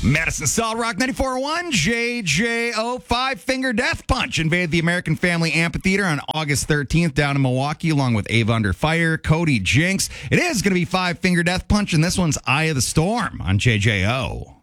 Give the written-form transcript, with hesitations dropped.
Madison Solid Rock 94.1, JJO, Five Finger Death Punch invaded the American Family Amphitheater on August 13th down in Milwaukee, along with Ava Under Fire, Cody Jinks. It is going to be Five Finger Death Punch, and this one's Eye of the Storm on JJO.